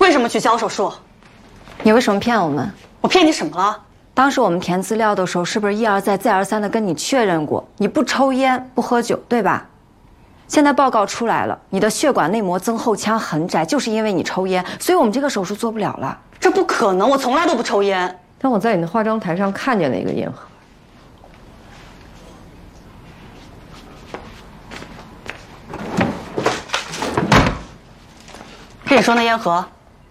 为什么取消手术？ 你为什么骗我们？ 我骗你什么了？ 当时我们填资料的时候，是不是一而再再而三的跟你确认过，你不抽烟不喝酒，对吧？现在报告出来了，你的血管内膜增厚腔很窄，就是因为你抽烟，所以我们这个手术做不了了。 这不可能，我从来都不抽烟。 但我在你的化妆台上看见了一个烟盒。 是你说那烟盒？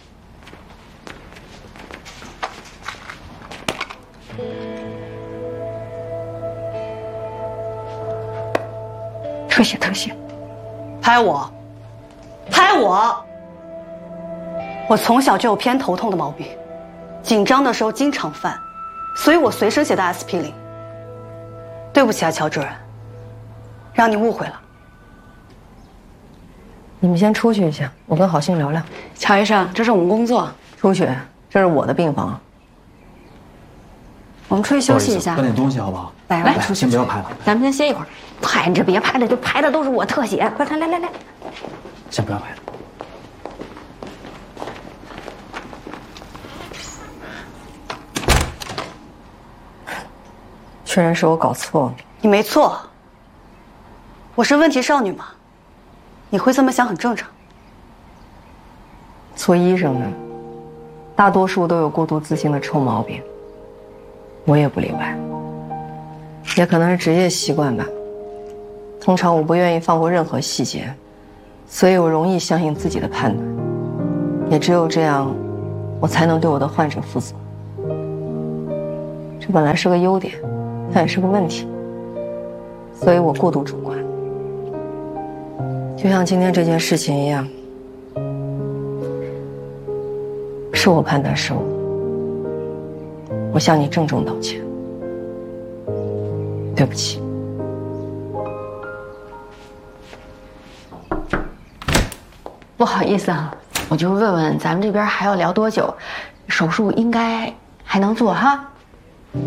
特写， 拍我！拍我！我从小就有偏头痛的毛病，紧张的时候经常犯，所以我随身携带 SP 0。对不起啊，乔主任，让你误会了。 你们先出去一下，我跟郝信聊聊。 乔医生，这是我们工作。 出去，这是我的病房。 我们出去休息一下， 搬点东西好不好？ 来， 出去，先不要拍了， 咱们先歇一会儿。拍这别拍了，这拍的都是我特写。快来， 先不要拍了。 确认是我搞错了。 你没错，我是问题少女嘛，你会这么想很正常。 做医生的，大多数都有过度自信的臭毛病，我也不例外。也可能是职业习惯吧。通常我不愿意放过任何细节，所以我容易相信自己的判断。也只有这样，我才能对我的患者负责。这本来是个优点，但也是个问题。所以我过度主观，就像今天这件事情一样，是我判断失误，我向你郑重道歉，对不起。 不好意思啊，我就问问咱们这边还要聊多久？手术应该还能做哈？